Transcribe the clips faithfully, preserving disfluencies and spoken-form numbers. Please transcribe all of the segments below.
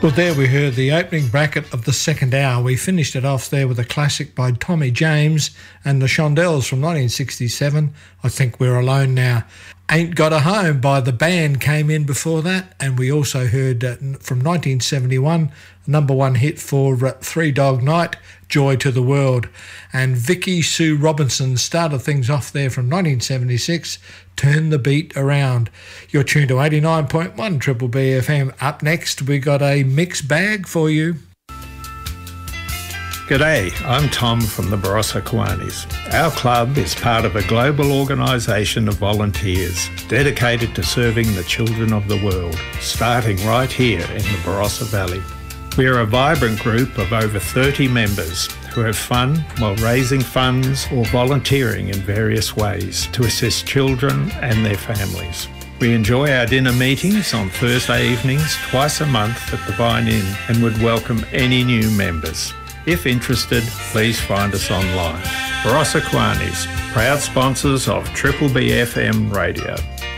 Well, there we heard the opening bracket of the second hour. We finished it off there with a classic by Tommy James and the Shondells from nineteen sixty-seven, I Think We're Alone Now. Ain't Got a Home by The Band came in before that, and we also heard uh, from nineteen seventy-one, number one hit for uh, Three Dog Night, Joy to the World. And Vicky Sue Robinson started things off there from nineteen seventy-six, Turn the Beat Around. You're tuned to eighty-nine point one Triple B F M. Up next, we got a mixed bag for you. G'day, I'm Tom from the Barossa Kiwanis. Our club is part of a global organisation of volunteers dedicated to serving the children of the world, starting right here in the Barossa Valley. We are a vibrant group of over thirty members who have fun while raising funds or volunteering in various ways to assist children and their families. We enjoy our dinner meetings on Thursday evenings twice a month at the Vine Inn and would welcome any new members. If interested, please find us online. Barossa Kiwanis, proud sponsors of Triple B F M Radio.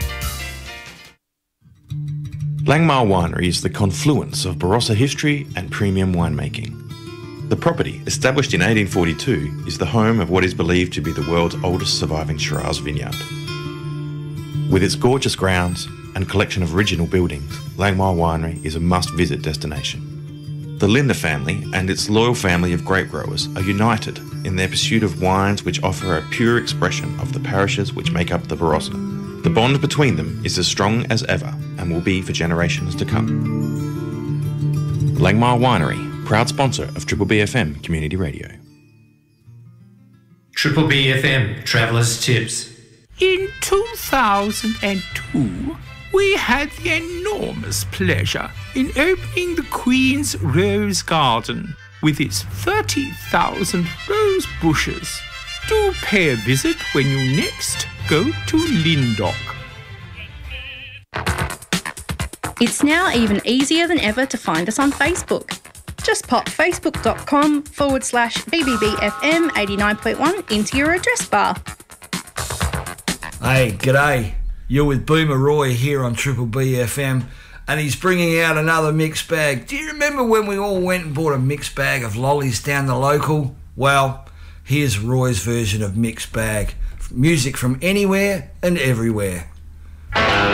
Langmar Winery is the confluence of Barossa history and premium winemaking. The property, established in eighteen forty-two, is the home of what is believed to be the world's oldest surviving Shiraz vineyard. With its gorgeous grounds and collection of original buildings, Langmar Winery is a must-visit destination. The Linda family and its loyal family of grape growers are united in their pursuit of wines which offer a pure expression of the parishes which make up the Barossa. The bond between them is as strong as ever and will be for generations to come. Langmar Winery, proud sponsor of Triple B F M Community Radio. Triple B F M Traveller's Tips. In two thousand two, we had the enormous pleasure in opening the Queen's Rose Garden with its thirty thousand rose bushes. Do pay a visit when you next go to Lyndoch. It's now even easier than ever to find us on Facebook. Just pop facebook.com forward slash BBBFM eighty-nine point one into your address bar. Hey, g'day. You're with Boomer Roy here on Triple B F M, and he's bringing out another mixed bag. Do you remember when we all went and bought a mixed bag of lollies down the local? Well, here's Roy's version of mixed bag. Music from anywhere and everywhere.